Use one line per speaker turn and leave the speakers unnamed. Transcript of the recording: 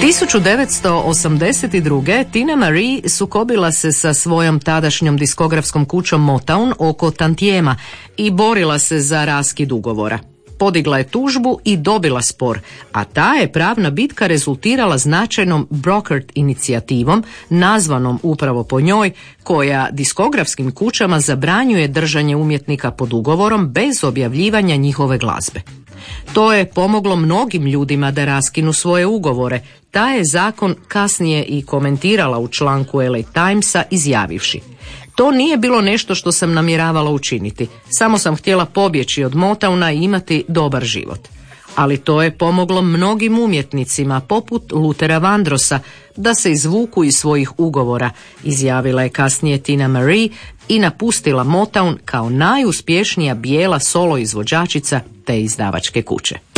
1982. Tina Marie sukobila se sa svojom tadašnjom diskografskom kućom Motown oko tantijema i borila se za raskid ugovora. Podigla je tužbu i dobila spor, a ta je pravna bitka rezultirala značajnom Brocard inicijativom, nazvanom upravo po njoj, koja diskografskim kućama zabranjuje držanje umjetnika pod ugovorom bez objavljivanja njihove glazbe. To je pomoglo mnogim ljudima da raskinu svoje ugovore. Taj je zakon kasnije i komentirala u članku LA Timesa izjavivši: "To nije bilo nešto što sam namjeravala učiniti. Samo sam htjela pobjeći od Motowna i imati dobar život. Ali to je pomoglo mnogim umjetnicima, poput Luthera Vandrosa, da se izvuku iz svojih ugovora", izjavila je kasnije Tina Marie i napustila Motown kao najuspješnija bijela solo izvođačica te izdavačke kuće.